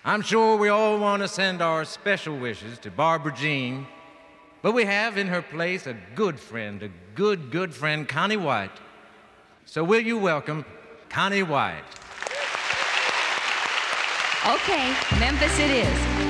I'm sure we all want to send our special wishes to Barbara Jean, but we have in her place a good friend, a good friend, Connie White. So will you welcome Connie White? Okay, Memphis it is.